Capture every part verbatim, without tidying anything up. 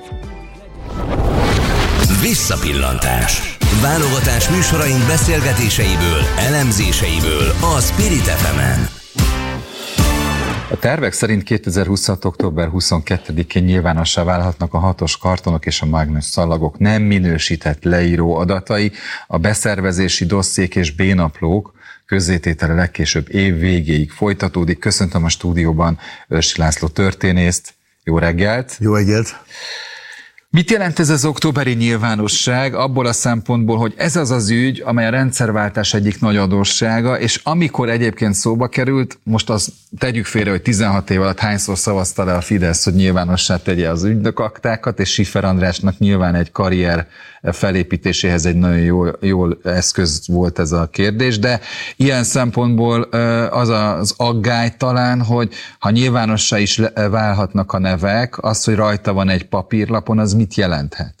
Visszapillantás. Válogatás műsoraink beszélgetéseiből, elemzéseiből a Spirit ef emen. A tervek szerint kétezer-huszonhat. október huszonkettedikén nyilvánossá válhatnak a hatos kartonok és a mágnesszalagok nem minősített leíró adatai, a beszervezési dossziék és bénaplók közzététele legkésőbb év végéig folytatódik. Köszöntöm a stúdióban Őrsi László történészt. Jó reggelt! Jó reggelt! Mit jelent ez az októberi nyilvánosság abból a szempontból, hogy ez az az ügy, amely a rendszerváltás egyik nagy adóssága, és amikor egyébként szóba került, most azt tegyük félre, hogy tizenhat év alatt hányszor szavazta le a Fidesz, hogy nyilvánossá tegye az ügynökaktákat, és Schiffer Andrásnak nyilván egy karrier felépítéséhez egy nagyon jól, jól eszköz volt ez a kérdés, de ilyen szempontból az az aggály talán, hogy ha nyilvánossá is válhatnak a nevek, az, hogy rajta van egy papírlapon, az mit jelenthet?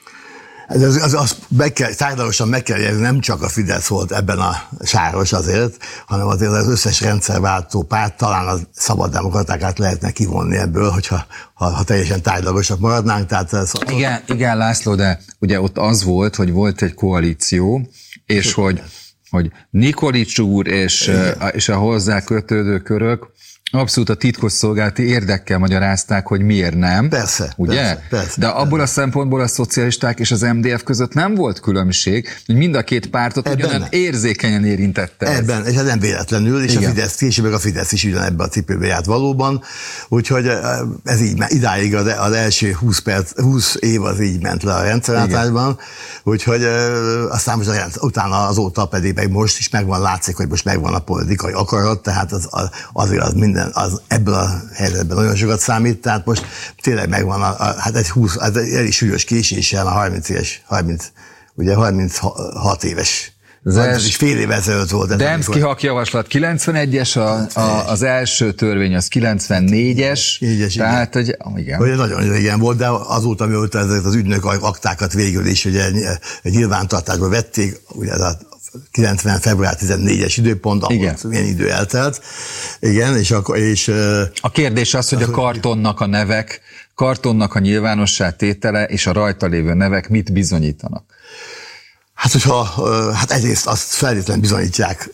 Ez az, az, az meg kell, tárgyalagosan meg kell jelezni, nem csak a Fidesz volt ebben a sáros azért, hanem azért az összes rendszerváltó párt, talán a szabaddemokratákat lehetne kivonni ebből, hogyha ha, ha teljesen tárgyalagosak maradnánk. Tehát ez, igen, igen, László, de ugye ott az volt, hogy volt egy koalíció, és hogy, hogy Nikolics úr és, és a hozzá kötődő körök abszolút a titkosszolgálati érdekkel magyarázták, hogy miért nem. Persze, ugye? persze, persze. De abból persze. a szempontból a szocialisták és az em dé ef között nem volt különbség, hogy mind a két pártot ugyanolyan érzékenyen érintette. Ebben, ez. és ez nem véletlenül, és igen. a Fidesz, később a Fidesz is ugyanebben a cipőbe járt valóban, úgyhogy ez így, idáig az, az első húsz perc, húsz év az így ment le a rendszerváltásban, úgyhogy aztán most a rendszer, utána azóta pedig meg most is megvan, látszik, hogy most megvan a politikai akarat, tehát az, az, azért az minden az ebből a helyzetben nagyon sokat számít, tehát most tényleg megvan, a, a, hát egy húsz, ez egy elég súlyos késéssel a harminc éves, harminc, ugye harminchat éves, az első, és fél év ezelőtt volt. Demszky-Hak javaslat kilencvenegyes, a, a, az első törvény az kilencvennégyes, négyes, tehát hogy igen. Ugye nagyon régen volt, de azóta, mióta ezeket az ügynök aktákat végül is ugye nyilvántartásba vették, ugye ez a kilencven február tizennégyes időpont, ahol milyen idő eltelt. Igen, és akkor... És, a kérdés az, hogy a kartonnak a nevek, kartonnak a nyilvánossá tétele és a rajta lévő nevek mit bizonyítanak? Hát, hogyha, hát egyrészt azt feltétlenül bizonyítják,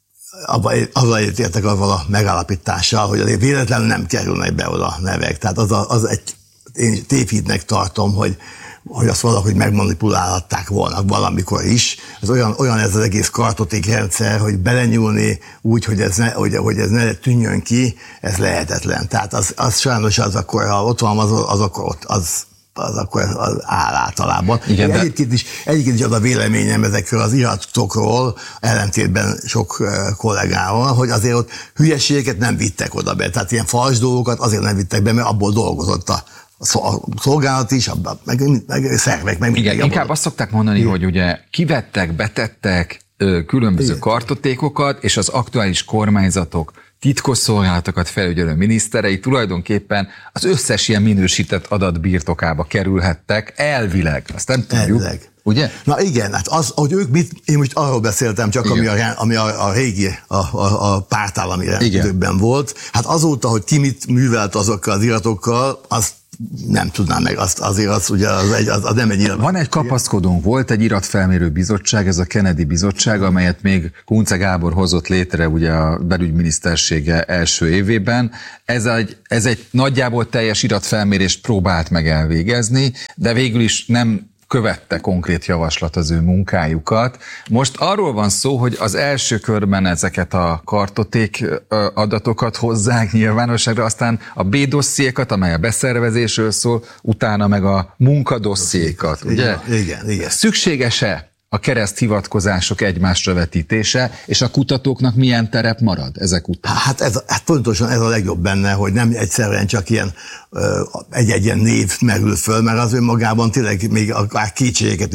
azzal értek avval a megállapítással, hogy azért véletlenül nem kerülnek be oda a nevek. Tehát az, a, az egy, én tévhitnek tartom, hogy hogy azt valahogy megmanipulálhatták volna valamikor is. Ez olyan, olyan ez az egész kartotékrendszer, hogy belenyúlni úgy, hogy ez ne, hogy, hogy ez ne tűnjön ki, ez lehetetlen. Tehát az, az sajnos az akkor, ha ott van, az, az akkor ott, az, az akkor az áll általában. Igen, de... egyébként, is, egyébként is az a véleményem ezekről az iratokról, ellentétben sok kollégával, hogy azért ott hülyeségeket nem vittek oda be. Tehát ilyen fals dolgokat azért nem vittek be, mert abból dolgozott a a szolgálat is, meg, meg szervek, meg igen, inkább azt szokták mondani, igen. hogy ugye kivettek, betettek ö, különböző igen. kartotékokat, és az aktuális kormányzatok titkosszolgálatokat felügyelő miniszterei tulajdonképpen az összes ilyen minősített adat birtokába kerülhettek, elvileg, azt nem tudjuk. Elvileg. Ugye? Na igen, hát az, hogy ők mit, én most arról beszéltem csak, ami a, ami a, a régi, a, a, a pártállami rendszerben volt. Hát azóta, hogy ki mit művelt azokkal az iratokkal, azt nem tudnám meg, azt, azért az, ugye az, egy, az, az nem egy nyilván. Van egy kapaszkodónk, volt egy iratfelmérő bizottság, ez a Kennedy bizottság, amelyet még Kunce Gábor hozott létre ugye a belügyminisztersége első évében. Ez egy, ez egy nagyjából teljes iratfelmérést próbált meg elvégezni, de végül is nem követte konkrét javaslat az ő munkájukat. Most arról van szó, hogy az első körben ezeket a kartoték adatokat hozzák nyilvánosságra, aztán a B-dossziékat, amely a beszervezésről szól, utána meg a munkadossziékat, ugye? Igen, igen, igen. Szükséges-e a kereszthivatkozások egymásra vetítése, és a kutatóknak milyen terep marad ezek után? Hát, ez, hát pontosan ez a legjobb benne, hogy nem egyszerűen csak ilyen egy-egy ilyen név merül föl, mert az önmagában tényleg még akár kétségeket is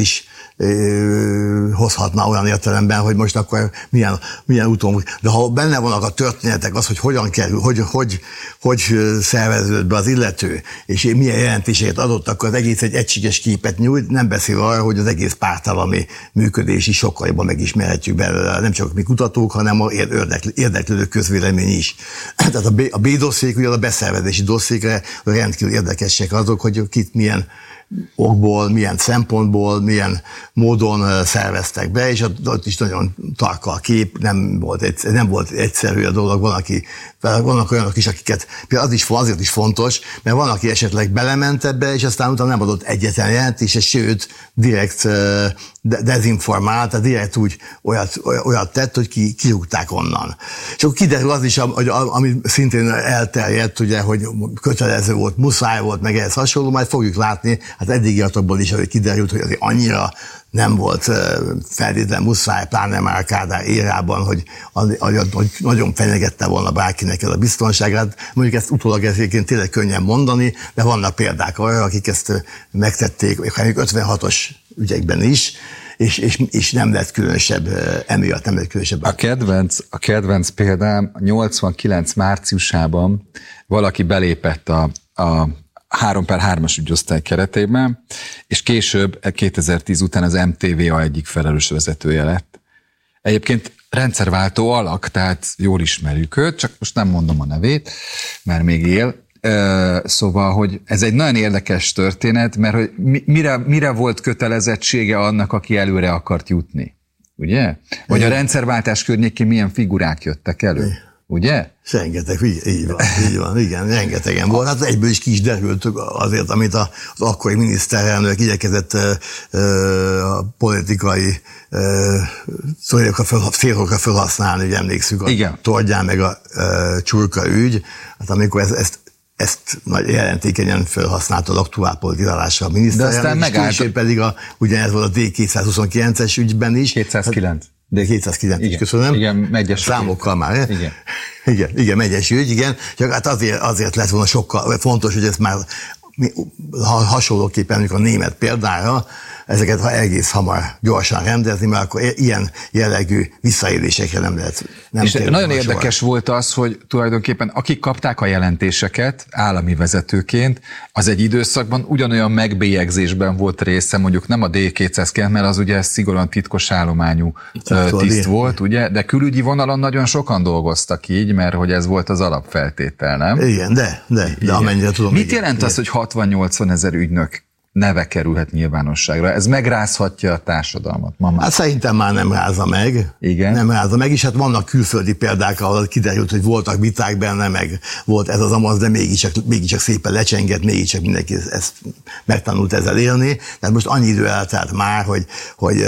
hozhatna olyan értelemben, hogy most akkor milyen, milyen úton. De ha benne vannak a történetek, az, hogy hogyan kerül, hogy, hogy, hogy szerveződött be az illető, és milyen jelentéseket adott, akkor az egész egy egységes képet nyújt, nem beszél arra, hogy az egész pártállami működés is sokkal jobban megismerhetjük belőle, nem csak mi kutatók, hanem a érdeklődő közvélemény is. Tehát a, B, a B-dosszék, ugye a beszervezési dosszékre rendkívül érdekesek azok, hogy kit milyen okból, milyen szempontból, milyen módon szerveztek be, és ott is nagyon tarka a kép, nem volt, egyszer, nem volt egyszerű a dolog, van, aki, vannak olyanok is, akiket, például az is, azért is fontos, mert van, aki esetleg belement ebbe, és aztán utána nem adott egyetlen jelentés, sőt, direkt de, dezinformált, tehát direkt úgy olyat, olyat tett, hogy ki, kirúgták onnan. És akkor kiderül az is, hogy ami szintén elterjedt, ugye, hogy kötelező volt, muszáj volt, meg ehhez hasonló, majd fogjuk látni, hát eddigi adatokból is, hogy kiderült, hogy azért annyira nem volt feltétlen muszáj, pláne már Kádár érában, hogy, hogy nagyon fenyegette volna bárkinek ez a biztonságát. Mondjuk ezt utólag ezért tényleg könnyen mondani, de vannak példák arra, akik ezt megtették, ötvenhatos ügyekben is, és, és, és nem lett különösebb, emiatt nem lett különösebb. A kedvenc, a kedvenc példám nyolcvankilenc márciusában valaki belépett a, a három per hármas ügyosztály keretében, és később, kétezer-tíz után az em té vé á egyik felelős vezetője lett. Egyébként rendszerváltó alak, tehát jól ismerjük őt, csak most nem mondom a nevét, mert még él. Szóval, hogy ez egy nagyon érdekes történet, mert hogy mire, mire volt kötelezettsége annak, aki előre akart jutni, ugye? Vagy a rendszerváltás környékén milyen figurák jöttek elő? Ugye? Rengeteg, így, így van, így van, igen, rengetegen volt. Hát egyből is ki is derült azért, amit az akkori miniszterelnök igyekezett a politikai célokra felhasználni, hogy emlékszünk, a Tordján meg a Csurka ügy, hát amikor ez, ezt ezt nagy jelentékenyen felhasználta a aktuálpolitizálásra a miniszterelnök, és később pedig a, ugyanez volt a D kétszázhuszonkilences ügyben is. kétszázkilenc. De kétszázkilenc, igen, köszönöm. Igen, megyes számokkal már. Igen. Igen, igen, megyes ügy, igen. Csak hát azért, azért lett volna sokkal fontos, hogy ez már hasonlóképpen, amikor a német példára, ezeket ha egész hamar gyorsan rendezni, mert akkor ilyen jellegű visszaélésekre nem lehet. Nem és nagyon érdekes sor. Volt az, hogy tulajdonképpen akik kapták a jelentéseket állami vezetőként, az egy időszakban ugyanolyan megbélyegzésben volt része, mondjuk nem a D kétszázkilenc, mert az ugye szigorúan titkos állományú tiszt volt, ugye, de külügyi vonalon nagyon sokan dolgoztak így, mert hogy ez volt az alapfeltétel, nem? Igen, de, de, de amennyire tudom. Mit igen, jelent igen. az, hogy hatvan-nyolcvan ezer ügynök neve kerülhet nyilvánosságra? Ez megrázhatja a társadalmat ma már? Hát szerintem már nem rázza meg. Igen. Nem rázza meg, és hát vannak külföldi példák, ahol kiderült, hogy voltak viták benne, meg volt ez az amaz, de mégiscsak, mégiscsak szépen lecsengett, mégiscsak mindenki ezt megtanult ezzel élni. Tehát most annyi idő eltelt már, hogy, hogy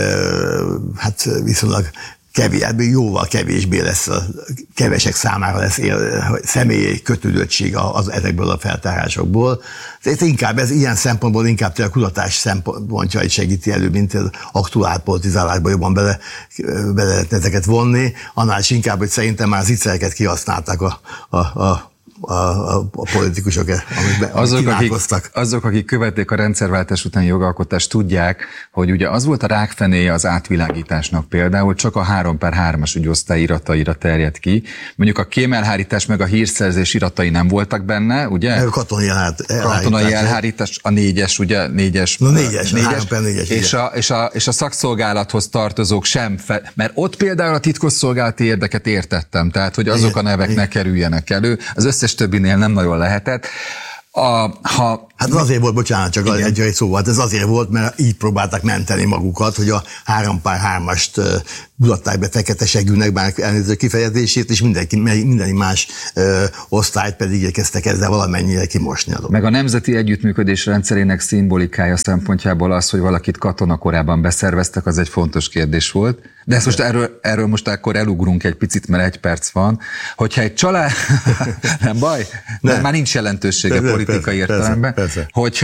hát viszonylag kevés, jóval kevésbé lesz, a kevesek számára lesz él, személyi kötődöttség az, ezekből a feltárásokból. Tehát inkább ez ilyen szempontból inkább a kutatás szempontjait segíti elő, mint az aktuálpolitizálásba jobban bele, bele lehetne ezeket vonni, annál is inkább, hogy szerintem már az ígyszereket kihasználták a, a, a A, a, a politikusok, amit azok, akik, azok, akik követték a rendszerváltás utáni jogalkotást, tudják, hogy ugye az volt a rákfenéje az átvilágításnak például, csak a három per hármas ügyosztály irataira terjedt ki. Mondjuk a kémelhárítás meg a hírszerzés iratai nem voltak benne, ugye? A katonai elhárítás. Katonai elhárítás, a négyes, ugye? Négyes. Na négyes, négyes, három per négyes. És a, és, a, és a szakszolgálathoz tartozók sem, fe, mert ott például a titkosszolgálati érdeket értettem, tehát hogy azok igen, a nevek igen. ne kerüljenek elő. Az összes többinél nem nagyon lehetett. A, ha, hát az azért volt, bocsánat, csak igen. egy, egy szó volt, ez azért volt, mert így próbálták menteni magukat, hogy a három per hármast mutatták be fekete segűnek, bár elnéző kifejezését, és mindenki, minden más ö, osztályt pedig igyekeztek ezzel valamennyire kimosni. Meg a nemzeti együttműködés rendszerének szimbolikája szempontjából az, hogy valakit katonakorában beszerveztek, az egy fontos kérdés volt. De ezt most erről, erről most akkor elugrunk egy picit, mert egy perc van. Hogyha egy család... nem baj? Nem. Már nincs jelentősége persze, politikai persze, értelemben. persze, persze. Hogyha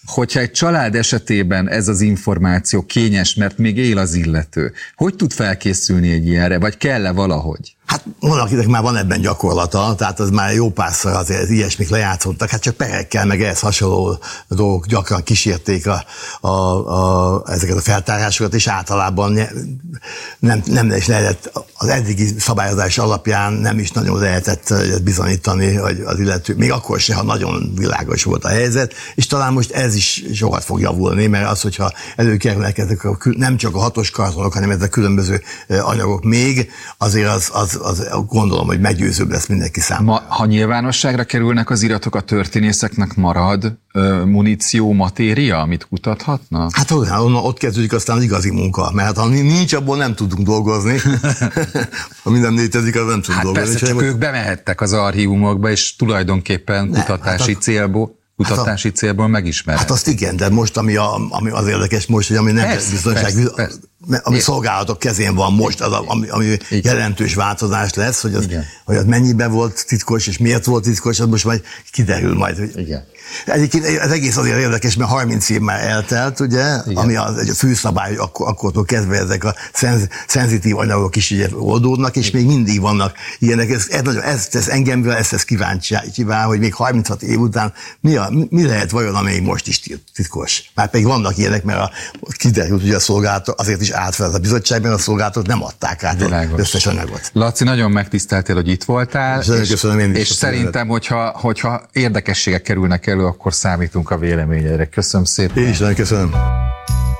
hogyha egy család esetében ez az információ kényes, mert még él az illető, hogy tud felkészülni egy ilyenre, vagy kell-e valahogy? Hát valakinek már van ebben gyakorlata, tehát az már jó párszor azért ilyesmik lejátszottak, hát csak perekkel, meg ehhez hasonló dolgok gyakran kísérték a, a, a, ezeket a feltárásokat, és általában nem, nem is lehetett, az eddigi szabályozás alapján nem is nagyon lehetett bizonyítani, hogy az illető, még akkor se, ha nagyon világos volt a helyzet, és talán most ez is sokat fog javulni, mert az, hogyha előkerülnek ezek a, nem csak a hatos kartonok, hanem ezek a különböző anyagok még, azért az, az az gondolom, hogy meggyőzőbb lesz mindenki számára. Ma, ha nyilvánosságra kerülnek az iratok, a történészeknek marad ö, muníció, matéria, amit kutathatna? Hát onnan, ott kezdődik aztán az igazi munka, mert ha nincs, abból nem tudunk dolgozni. Ha minden létezik, az nem tudunk hát dolgozni. Persze, csak ők bemehettek az archívumokba, és tulajdonképpen ne, kutatási hát a... célból kutatási hát a, célból megismerhet. Hát azt igen, de most ami, a, ami az érdekes most, hogy ami nem biztonság, persze, persze. ami é. szolgálatok kezén van most, az, ami, ami jelentős változás lesz, hogy az, hogy az mennyiben volt titkos, és miért volt titkos, az most majd kiderül majd. Hogy igen. Egyébként az egész azért érdekes, mert harminc év már eltelt, ugye, igen. ami a, a főszabály, hogy akkor, akkortól kezdve ezek a szenz, szenzitív anyagok is ugye oldódnak, és igen. még mindig vannak ilyenek. Ez, ez, nagyon, ez tesz engem, ez ez kíváncsi, hogy még harminchat év után mi, a, mi lehet vajon, ami most is titkos. Már pedig vannak ilyenek, mert a, kiderült, hogy a szolgálatok, azért is állt fel a bizottság, mert a szolgálatok nem adták át az összes anyagot. Laci, nagyon megtiszteltél, hogy itt voltál, és, és, köszönöm, én és szerintem, hogyha, hogyha érdekességek kerülnek elő, akkor számítunk a véleményedre. Köszönöm szépen. Én is nagyon köszönöm.